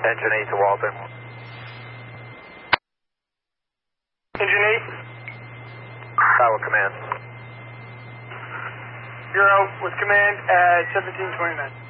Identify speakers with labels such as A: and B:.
A: Engine 8 to Walter.
B: Engine 8.
A: Tower command.
B: You're out with command at 1729.